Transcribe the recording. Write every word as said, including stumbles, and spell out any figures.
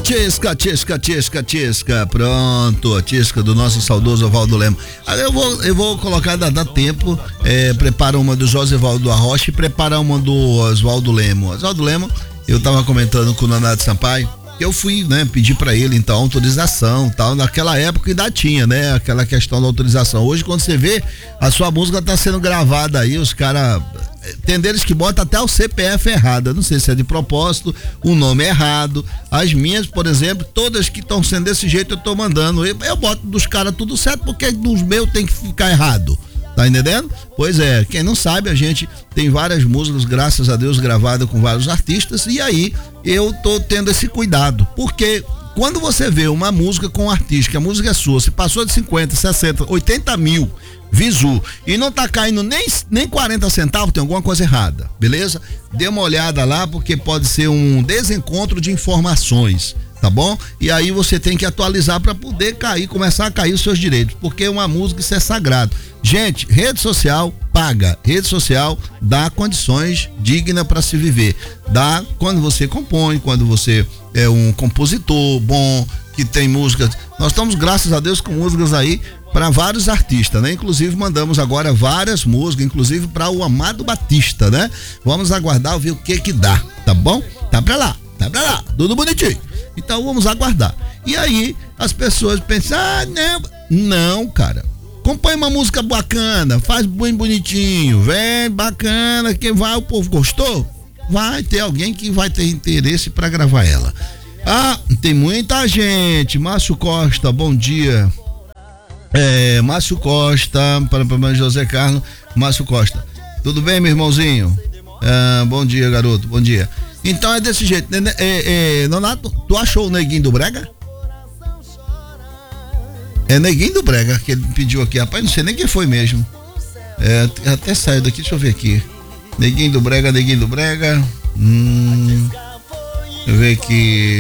Tisca, tisca, tisca, tisca. Pronto, a tisca do nosso saudoso Oswaldo Lemos. Eu vou, eu vou colocar, dá, dá tempo. É, prepara uma do Josivaldo Arrocha e prepara uma do Oswaldo Lemos. Oswaldo Lemos, eu tava comentando com o Nonato Sampaio, que eu fui, né, pedir pra ele, então, autorização, tal. Naquela época ainda tinha, né, aquela questão da autorização. Hoje, quando você vê, a sua música tá sendo gravada aí, os caras. Tem deles que botam até o C P F errado, não sei se é de propósito, o nome é errado. As minhas, por exemplo, todas que estão sendo desse jeito eu tô mandando. Eu, eu boto dos caras tudo certo, porque dos meus tem que ficar errado. Tá entendendo? Pois é, quem não sabe, a gente tem várias músicas, graças a Deus, gravadas com vários artistas, e aí eu tô tendo esse cuidado, porque quando você vê uma música com um artista, que a música é sua, se passou de cinquenta, sessenta, oitenta mil visu e não tá caindo nem, nem quarenta centavos, tem alguma coisa errada, beleza? Dê uma olhada lá, porque pode ser um desencontro de informações, tá bom? E aí você tem que atualizar para poder cair, começar a cair os seus direitos, porque uma música, isso é sagrado. Gente, rede social paga, rede social dá condições dignas para se viver, dá quando você compõe, quando você é um compositor bom, que tem músicas. Nós estamos, graças a Deus, com músicas aí para vários artistas, né? Inclusive mandamos agora várias músicas, inclusive para o Amado Batista, né? Vamos aguardar, ver o que que dá, tá bom? Tá pra lá, tá pra lá, tudo bonitinho. Então vamos aguardar. E aí as pessoas pensam, ah, não, não, cara. Compõe uma música bacana, faz bem bonitinho, vem bacana, que vai, o povo gostou? Vai ter alguém que vai ter interesse para gravar ela. Ah, tem muita gente. Márcio Costa, bom dia. É, Márcio Costa, para para José Carlos, Márcio Costa. Tudo bem, meu irmãozinho? Ah, bom dia, garoto, bom dia. Então é desse jeito, né? É, é, Nonato, tu achou o Neguinho do Brega? É Neguinho do Brega que ele pediu aqui, rapaz, não sei nem quem foi mesmo. É, até saiu daqui, deixa eu ver aqui. Neguinho do Brega, Neguinho do Brega. Hum, deixa eu ver aqui.